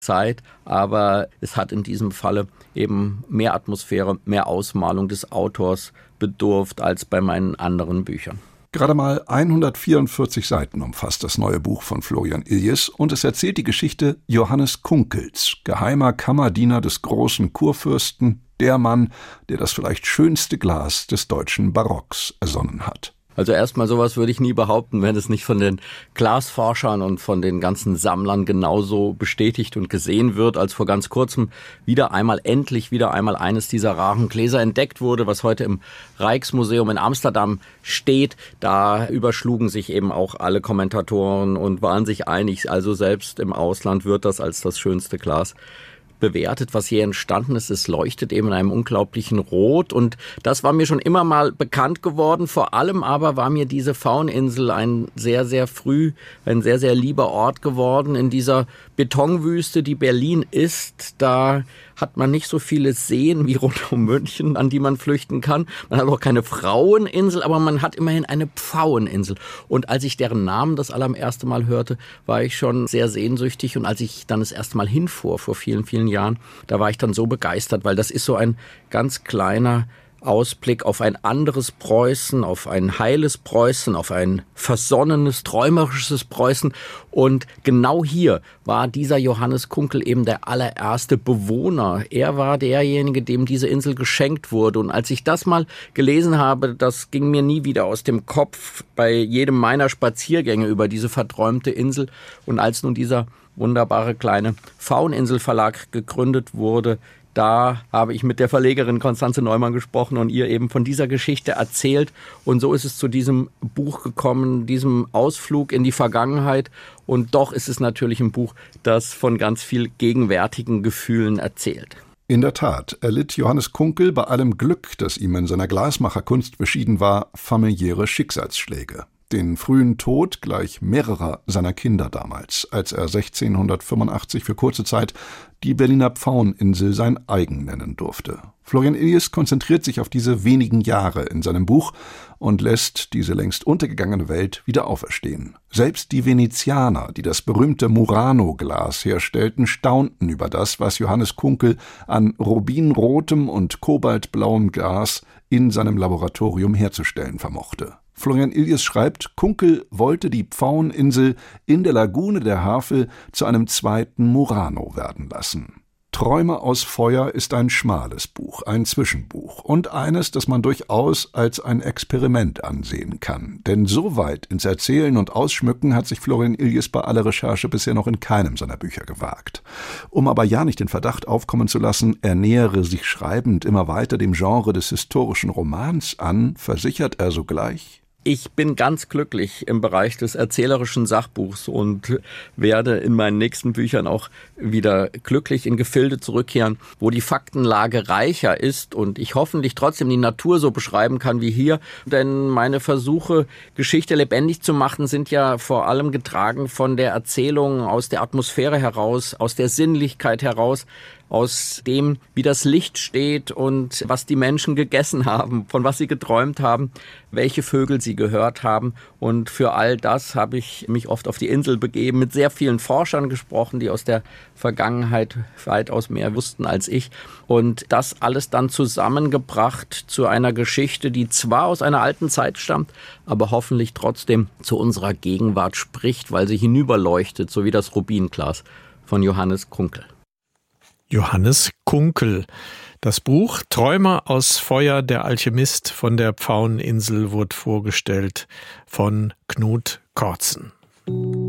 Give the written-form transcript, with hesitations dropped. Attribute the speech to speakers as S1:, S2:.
S1: Zeit, aber es hat in diesem Falle eben mehr Atmosphäre, mehr Ausmalung des Autors bedurft als bei meinen anderen Büchern.
S2: Gerade mal 144 Seiten umfasst das neue Buch von Florian Illies und es erzählt die Geschichte Johannes Kunkels, geheimer Kammerdiener des großen Kurfürsten, der Mann, der das vielleicht schönste Glas des deutschen Barocks ersonnen hat.
S1: Also erstmal sowas würde ich nie behaupten, wenn es nicht von den Glasforschern und von den ganzen Sammlern genauso bestätigt und gesehen wird, als vor ganz kurzem endlich wieder einmal eines dieser raren Gläser entdeckt wurde, was heute im Rijksmuseum in Amsterdam steht. Da überschlugen sich eben auch alle Kommentatoren und waren sich einig, also selbst im Ausland wird das als das schönste Glas bewertet, was hier entstanden ist. Es leuchtet eben in einem unglaublichen Rot und das war mir schon immer mal bekannt geworden. Vor allem aber war mir diese Fauninsel ein sehr, sehr lieber Ort geworden in dieser Betonwüste, die Berlin ist. Da hat man nicht so viele Seen wie rund um München, an die man flüchten kann. Man hat auch keine Fraueninsel, aber man hat immerhin eine Pfaueninsel. Und als ich deren Namen das allererste Mal hörte, war ich schon sehr sehnsüchtig. Und als ich dann das erste Mal hinfuhr, vor vielen, vielen Jahren, da war ich dann so begeistert, weil das ist so ein ganz kleiner Ausblick auf ein anderes Preußen, auf ein heiles Preußen, auf ein versonnenes, träumerisches Preußen. Und genau hier war dieser Johannes Kunkel eben der allererste Bewohner. Er war derjenige, dem diese Insel geschenkt wurde. Und als ich das mal gelesen habe, das ging mir nie wieder aus dem Kopf bei jedem meiner Spaziergänge über diese verträumte Insel. Und als nun dieser wunderbare kleine Fauninsel-Verlag gegründet wurde, da habe ich mit der Verlegerin Constanze Neumann gesprochen und ihr eben von dieser Geschichte erzählt. Und so ist es zu diesem Buch gekommen, diesem Ausflug in die Vergangenheit. Und doch ist es natürlich ein Buch, das von ganz viel gegenwärtigen Gefühlen erzählt.
S2: In der Tat erlitt Johannes Kunkel bei allem Glück, das ihm in seiner Glasmacherkunst beschieden war, familiäre Schicksalsschläge. Den frühen Tod gleich mehrerer seiner Kinder damals, als er 1685 für kurze Zeit die Berliner Pfaueninsel sein eigen nennen durfte. Florian Illies konzentriert sich auf diese wenigen Jahre in seinem Buch und lässt diese längst untergegangene Welt wieder auferstehen. Selbst die Venezianer, die das berühmte Murano-Glas herstellten, staunten über das, was Johannes Kunkel an rubinrotem und kobaltblauem Glas in seinem Laboratorium herzustellen vermochte. Florian Illies schreibt, Kunkel wollte die Pfaueninsel in der Lagune der Havel zu einem zweiten Murano werden lassen. Träume aus Feuer ist ein schmales Buch, ein Zwischenbuch und eines, das man durchaus als ein Experiment ansehen kann. Denn so weit ins Erzählen und Ausschmücken hat sich Florian Illies bei aller Recherche bisher noch in keinem seiner Bücher gewagt. Um aber ja nicht den Verdacht aufkommen zu lassen, er nähere sich schreibend immer weiter dem Genre des historischen Romans an, versichert er sogleich:
S1: Ich bin ganz glücklich im Bereich des erzählerischen Sachbuchs und werde in meinen nächsten Büchern auch wieder glücklich in Gefilde zurückkehren, wo die Faktenlage reicher ist und ich hoffentlich trotzdem die Natur so beschreiben kann wie hier. Denn meine Versuche, Geschichte lebendig zu machen, sind ja vor allem getragen von der Erzählung aus der Atmosphäre heraus, aus der Sinnlichkeit heraus, aus dem, wie das Licht steht und was die Menschen gegessen haben, von was sie geträumt haben, welche Vögel sie gehört haben. Und für all das habe ich mich oft auf die Insel begeben, mit sehr vielen Forschern gesprochen, die aus der Vergangenheit weitaus mehr wussten als ich. Und das alles dann zusammengebracht zu einer Geschichte, die zwar aus einer alten Zeit stammt, aber hoffentlich trotzdem zu unserer Gegenwart spricht, weil sie hinüberleuchtet, so wie das Rubinglas von Johannes Kunkel.
S3: Johannes Kunkel. Das Buch Träume aus Feuer, der Alchemist von der Pfaueninsel wurde vorgestellt von Knut Kortzen.